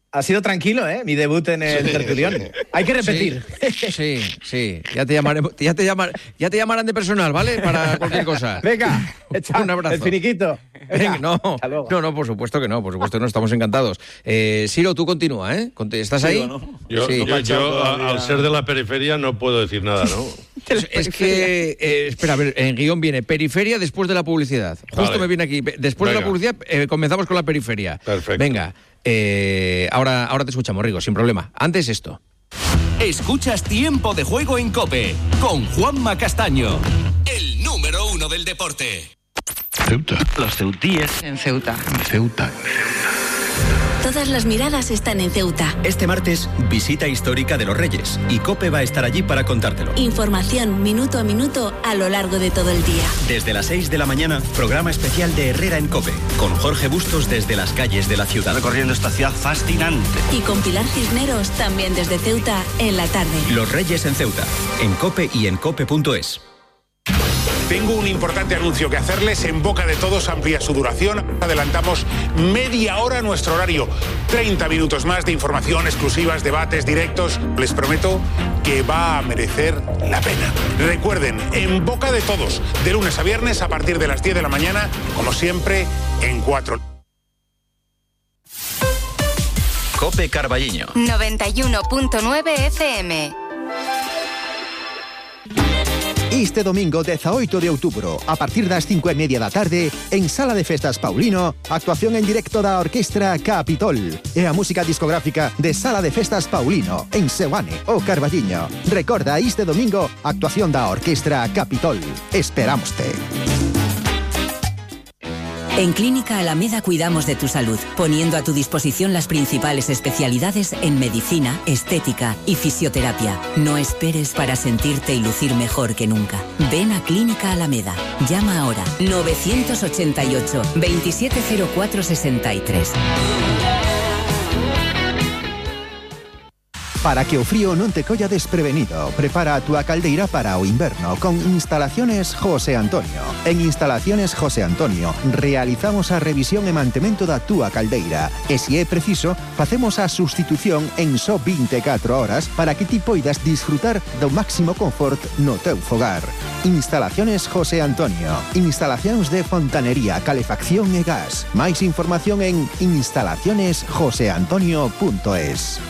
Ha sido tranquilo, ¿eh? Mi debut en el Sí, tertulión. sí. Hay que repetir. Sí, sí, sí. Ya te llamaremos, ya te llamar, ya te llamarán de personal, ¿vale? Para cualquier cosa. Venga, echa un abrazo. el finiquito. Venga, no, no, no, por supuesto que no, por supuesto que no, estamos encantados. Eh, Siro, tú continúa, ¿eh? ¿Estás ahí? ¿no? Yo, Sí. yo- yo, a- al ser de la periferia, no puedo decir nada, ¿no? Es, es que, eh, espera, a ver, en guión viene periferia después de la publicidad. Justo Vale. me viene aquí. pe- Después de Venga. la publicidad, eh, comenzamos con la periferia. Perfecto. Venga, eh, ahora, ahora te escuchamos, Rigo, sin problema. Antes esto. Escuchas Tiempo de Juego en COPE con Juanma Castaño, el número uno del deporte. Ceuta. Los ceutíes. En Ceuta. Ceuta. Todas las miradas están en Ceuta. Este martes, visita histórica de los Reyes y COPE va a estar allí para contártelo. Información minuto a minuto a lo largo de todo el día. Desde las seis de la mañana, programa especial de Herrera en COPE, con Jorge Bustos desde las calles de la ciudad. Recorriendo esta ciudad fascinante. Y con Pilar Cisneros también desde Ceuta en la tarde. Los Reyes en Ceuta, en COPE y en cope punto es. Tengo un importante anuncio que hacerles. En Boca de Todos amplía su duración. Adelantamos media hora nuestro horario. treinta minutos más de información, exclusivas, debates, directos. Les prometo que va a merecer la pena. Recuerden, En Boca de Todos, de lunes a viernes a partir de las diez de la mañana, como siempre, en cuatro. COPE Carballiño. noventa y uno punto nueve F M. Este domingo dezaoito de outubro, a partir das cinco e media da tarde, en Sala de Festas Paulino, actuación en directo da Orquestra Capitol e a música discográfica de Sala de Festas Paulino, en Seoane, o Carballiño. Recorda, este domingo, actuación da Orquestra Capitol. Esperámoste. En Clínica Alameda cuidamos de tu salud, poniendo a tu disposición las principales especialidades en medicina, estética y fisioterapia. No esperes para sentirte y lucir mejor que nunca. Ven a Clínica Alameda. Llama ahora novecientos ochenta y ocho, veintisiete cero cuatro sesenta y tres. Para que o frío non te colla desprevenido, prepara a túa caldeira para o inverno con Instalaciones José Antonio. En Instalaciones José Antonio realizamos a revisión e mantemento da túa caldeira e, se é preciso, facemos a sustitución en só vinte e catro horas para que ti poidas disfrutar do máximo confort no teu fogar. Instalaciones José Antonio. Instalacións de fontanería, calefacción e gas. Máis información en instalaciones josé antonio punto es.